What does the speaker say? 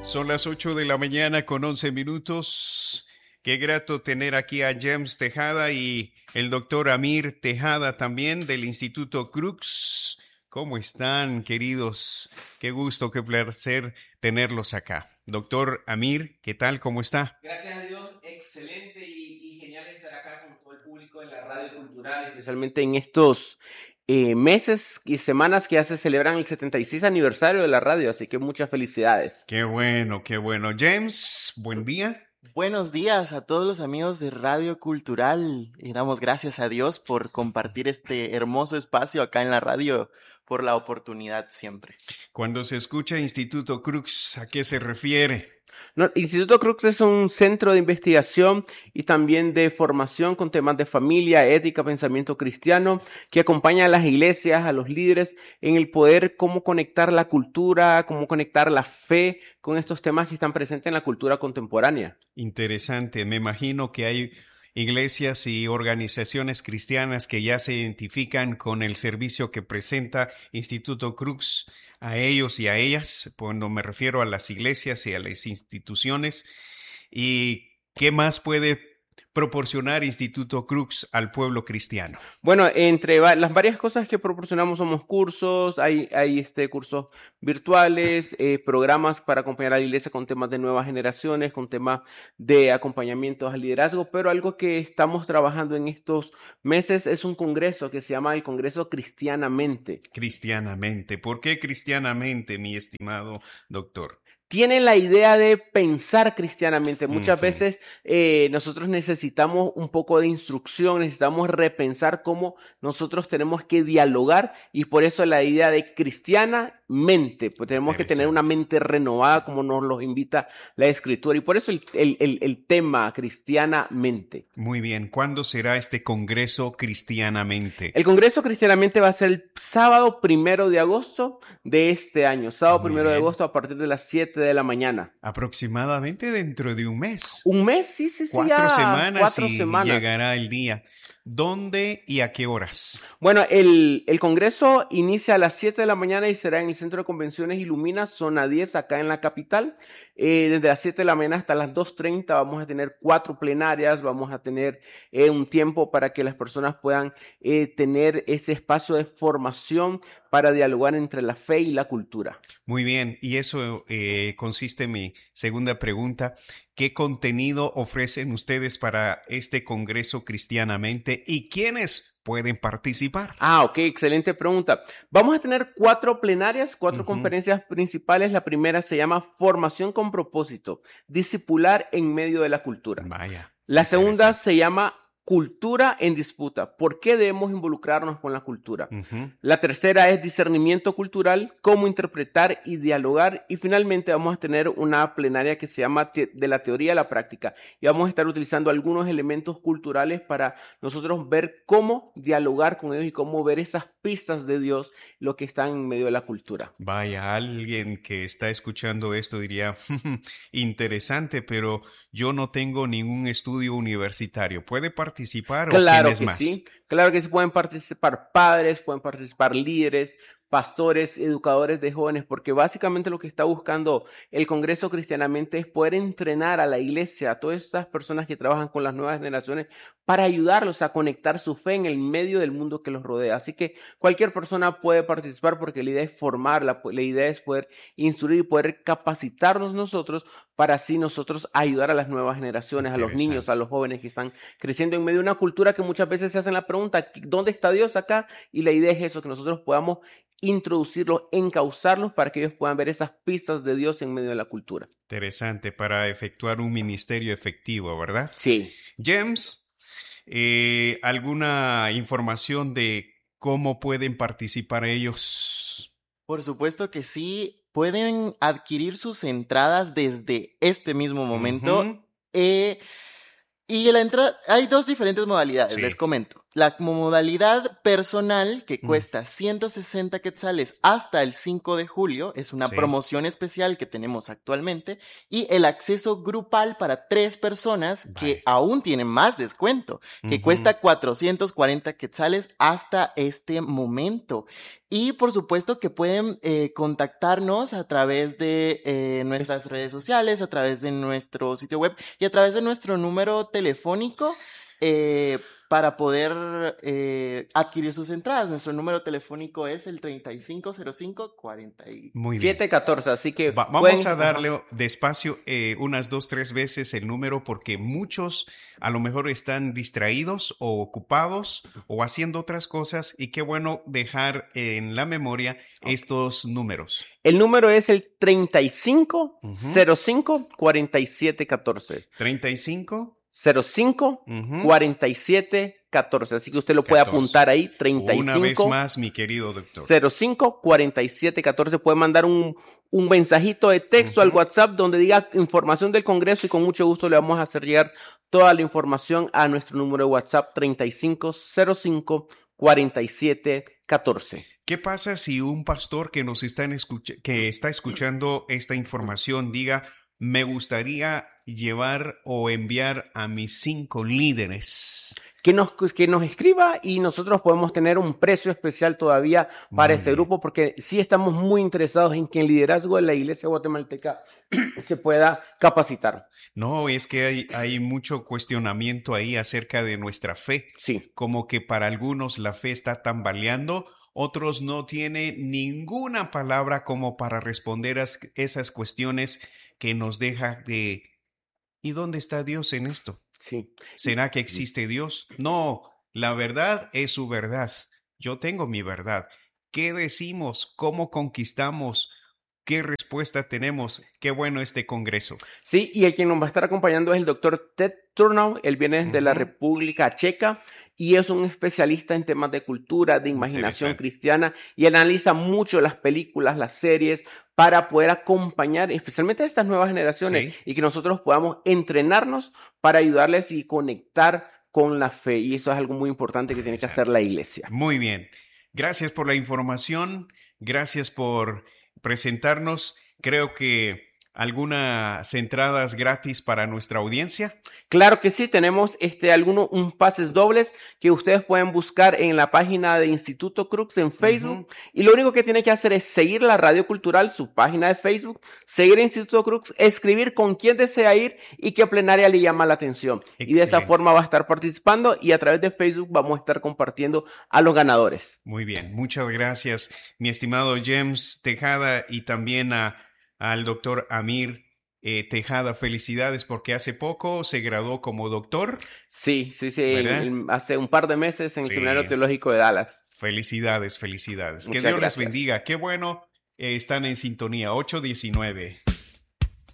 Son las 8 de la mañana con 11 minutos. Qué grato tener aquí a James Tejada y el doctor Amir Tejada también del Instituto Crux. ¿Cómo están, queridos? Qué gusto, qué placer tenerlos acá. Doctor Amir, ¿qué tal? ¿Cómo está? Gracias a Dios, excelente y genial estar acá con todo el público de la radio cultural, especialmente en estos meses y semanas que ya se celebran el 76 aniversario de la radio, así que muchas felicidades. Qué bueno, qué bueno. James, buen día. Buenos días a todos los amigos de Radio Cultural y damos gracias a Dios por compartir este hermoso espacio acá en la radio, por la oportunidad siempre. Cuando se escucha Instituto Crux, ¿a qué se refiere? No, Instituto Crux es un centro de investigación y también de formación con temas de familia, ética, pensamiento cristiano, que acompaña a las iglesias, a los líderes en el poder cómo conectar la cultura, cómo conectar la fe con estos temas que están presentes en la cultura contemporánea. Interesante. Me imagino que hay iglesias y organizaciones cristianas que ya se identifican con el servicio que presenta Instituto Crux a ellos y a ellas, cuando me refiero a las iglesias y a las instituciones. ¿Y qué más puede proporcionar Instituto Crux al pueblo cristiano? Bueno, entre las varias cosas que proporcionamos somos cursos, hay cursos virtuales, programas para acompañar a la iglesia con temas de nuevas generaciones, con temas de acompañamiento al liderazgo, pero algo que estamos trabajando en estos meses es un congreso que se llama el Congreso Cristianamente. Cristianamente. ¿Por qué cristianamente, mi estimado doctor? Tienen la idea de pensar cristianamente. Muchas veces nosotros necesitamos un poco de instrucción, necesitamos repensar cómo nosotros tenemos que dialogar y por eso la idea de cristianamente, pues tenemos que tener una mente renovada como nos lo invita la Escritura y por eso el tema cristianamente. Muy bien, ¿cuándo será este Congreso Cristianamente? El Congreso Cristianamente va a ser el sábado 1 de agosto de este año, sábado 1 de agosto a partir de las 7 de la mañana. Aproximadamente dentro de un mes. ¿Un mes? Sí. 4 semanas 4 y semanas. llegará el día. ¿Dónde y a qué horas? Bueno, el Congreso inicia a las 7 de la mañana y será en el Centro de Convenciones Ilumina, zona 10, acá en la capital. Desde las 7 de la mañana hasta las 2:30 vamos a tener 4 plenarias, vamos a tener un tiempo para que las personas puedan tener ese espacio de formación para dialogar entre la fe y la cultura. Muy bien, y eso consiste en mi segunda pregunta. ¿Qué contenido ofrecen ustedes para este Congreso Cristianamente y quiénes pueden participar? Ok, excelente pregunta. Vamos a tener 4 plenarias, 4 conferencias principales. La primera se llama Formación con propósito, discipular en medio de la cultura. Vaya. La segunda se llama Cultura en disputa. ¿Por qué debemos involucrarnos con la cultura? La tercera es discernimiento cultural, cómo interpretar y dialogar. Y finalmente vamos a tener una plenaria que se llama de la teoría a la práctica. Y vamos a estar utilizando algunos elementos culturales para nosotros ver cómo dialogar con ellos y cómo ver esas pistas de Dios, lo que está en medio de la cultura. Vaya, alguien que está escuchando esto diría, interesante, pero yo no tengo ningún estudio universitario. ¿Puede participar o quiénes más? Sí, claro que sí, pueden participar padres, pueden participar líderes, pastores, educadores de jóvenes, porque básicamente lo que está buscando el Congreso Cristianamente es poder entrenar a la iglesia, a todas estas personas que trabajan con las nuevas generaciones, para ayudarlos a conectar su fe en el medio del mundo que los rodea. Así que cualquier persona puede participar porque la idea es formar, la idea es poder instruir y poder capacitarnos nosotros para así nosotros ayudar a las nuevas generaciones, a los niños, a los jóvenes que están creciendo en medio de una cultura que muchas veces se hacen la pregunta, ¿dónde está Dios acá? Y la idea es eso, que nosotros podamos introducirlos, encauzarlos para que ellos puedan ver esas pistas de Dios en medio de la cultura. Interesante, para efectuar un ministerio efectivo, ¿verdad? Sí. James, ¿alguna información de cómo pueden participar ellos? Por supuesto que sí, pueden adquirir sus entradas desde este mismo momento. Y la entrada, hay 2 diferentes modalidades, les comento. La modalidad personal, que cuesta 160 quetzales hasta el 5 de julio, es una Sí. promoción especial que tenemos actualmente, y el acceso grupal para 3 personas, que Vale. aún tienen más descuento, que Ujú. cuesta 440 quetzales hasta este momento. Y por supuesto que pueden contactarnos a través de nuestras redes sociales, a través de nuestro sitio web y a través de nuestro número telefónico para poder adquirir sus entradas. Nuestro número telefónico es el 3505-40. Muy bien. 714, así que Vamos pueden, a darle despacio unas 2, 3 veces el número porque muchos a lo mejor están distraídos o ocupados o haciendo otras cosas y qué bueno dejar en la memoria estos números. el número es el 3505-4714. 35. 05 Ujú. 47 14. Así que usted lo puede 14. apuntar ahí. Una vez 35 más, mi querido doctor. 05 47 14. Puede mandar un mensajito de texto al Ujú. WhatsApp donde diga información del Congreso y con mucho gusto le vamos a hacer llegar toda la información a nuestro número de WhatsApp 35 05 47 14. ¿Qué pasa si un pastor que nos que está escuchando esta información diga, me gustaría llevar o enviar a mis 5 líderes? Que nos escriba y nosotros podemos tener un precio especial todavía para Muy ese bien. grupo porque sí estamos muy interesados en que el liderazgo de la iglesia guatemalteca se pueda capacitar. No, es que hay mucho cuestionamiento ahí acerca de nuestra fe. Sí, Como que para algunos la fe está tambaleando, otros no tienen ninguna palabra como para responder a esas cuestiones que nos deja de ¿y dónde está Dios en esto? sí. ¿Será que existe Dios? No, la verdad es su verdad. Yo tengo mi verdad. ¿Qué decimos? ¿Cómo conquistamos? ¿Qué respuesta tenemos? Qué bueno este congreso. Sí, y el quien nos va a estar acompañando es el doctor Ted Turnau. Él viene de la Ujú. República Checa y es un especialista en temas de cultura, de imaginación Interesante. cristiana y analiza mucho las películas, las series para poder acompañar especialmente a estas nuevas generaciones Sí. y que nosotros podamos entrenarnos para ayudarles y conectar con la fe. Y eso es algo muy importante que tiene que hacer Exacto. la iglesia. Muy bien. Gracias por la información. Gracias por presentarnos. Creo que algunas entradas gratis para nuestra audiencia. Claro que sí, tenemos un pases dobles que ustedes pueden buscar en la página de Instituto Crux en Facebook. Y lo único que tiene que hacer es seguir la Radio Cultural, su página de Facebook, seguir Instituto Crux, escribir con quién desea ir y qué plenaria le llama la atención. Y de esa Excelente. forma va a estar participando y a través de Facebook vamos a estar compartiendo a los ganadores. Muy bien, muchas gracias, mi estimado James Tejada y también al doctor Amir Tejada. Felicidades porque hace poco se graduó como doctor. Sí, ¿Verdad? hace un par de meses en el Sí. Seminario Teológico de Dallas. Felicidades, felicidades. Que Muchas Dios les gracias. bendiga. Qué bueno, están en sintonía. 8:19.